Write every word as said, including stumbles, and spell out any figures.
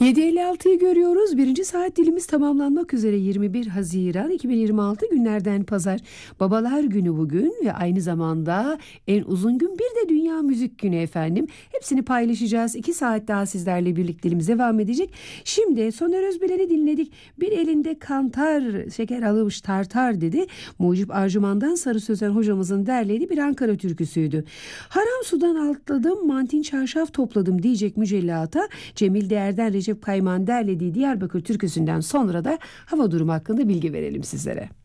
yedi elli altıyı görüyoruz. Birinci saat dilimiz tamamlanmak üzere. Yirmi bir Haziran iki bin yirmi altı günlerden pazar. Babalar günü bugün ve aynı zamanda en uzun gün, bir de Dünya Müzik Günü efendim. Hepsini paylaşacağız. İki saat daha sizlerle birlikteliğimiz devam edecek. Şimdi Soner Özbilen'i dinledik. Bir elinde kantar, şeker almış tartar dedi. Mucip Arjuman'dan Sarı Sözen hocamızın derlediği bir Ankara türküsüydü. Haram sudan altladım, mantin çarşaf topladım diyecek mücellata Cemil Değer'den Recep Kayman derlediği Diyarbakır türküsünden sonra da hava durumu hakkında bilgi verelim sizlere.